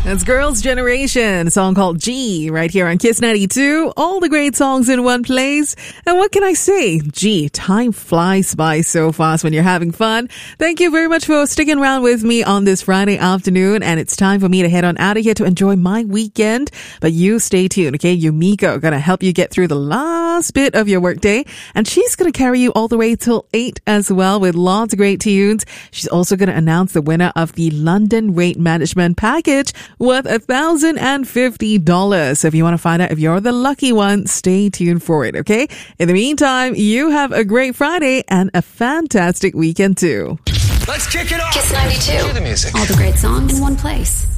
That's Girls' Generation, a song called G, right here on Kiss 92. All the great songs in one place. And what can I say? Gee, time flies by so fast when you're having fun. Thank you very much for sticking around with me on this Friday afternoon. And it's time for me to head on out of here to enjoy my weekend. But you stay tuned, okay? Yumiko gonna help you get through the last bit of your workday. And she's gonna carry you all the way till 8 as well with lots of great tunes. She's also gonna announce the winner of the London Rate Management Package worth $1,050. So if you want to find out if you're the lucky one, stay tuned for it, okay? In the meantime, you have a great Friday and a fantastic weekend too. Let's kick it off. Kiss 92. Cue the music. All the great songs in one place.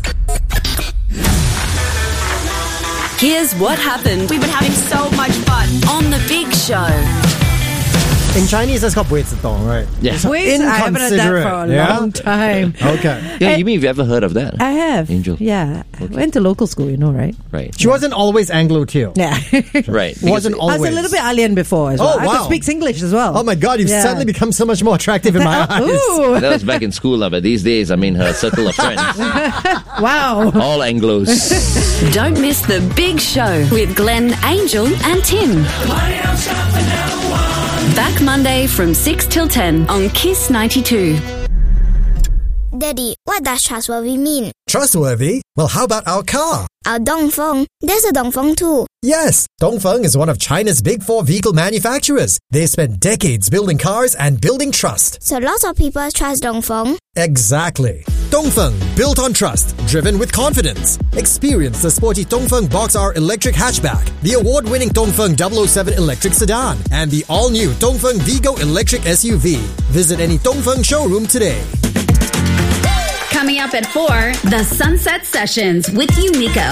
Here's what happened We've been having so much fun. on The Big Show. In Chinese, that's called 不会自动, right? Yeah. Wait, I haven't heard that for a long time. Okay. Yeah, you mean you've ever heard of that? I have. Angel. Yeah. I went to local school, right? Right. She wasn't always Anglo too. Yeah. Right. Wasn't I always. was a little bit alien before as well. Oh, I wow. could speak English as well. Oh my God, you've Yeah. suddenly become so much more attractive in my eyes. Ooh. That was back in school, but these days, I'm in her circle of friends. Wow. All Anglos. Don't miss The Big Show with Glenn, Angel and Tim. Back Monday from 6 till 10 on Kiss 92. Daddy, what does trustworthy mean? Trustworthy? Well, how about our car? Our Dongfeng. There's a Dongfeng too. Yes, Dongfeng is one of China's big four vehicle manufacturers. They spent decades building cars and building trust. So lots of people trust Dongfeng. Exactly. Dongfeng, built on trust, driven with confidence. Experience the sporty Dongfeng Box R electric hatchback, the award-winning Dongfeng 007 electric sedan, and the all-new Dongfeng Vigo electric SUV. Visit any Dongfeng showroom today. Coming up at 4, the Sunset Sessions with Yumiko.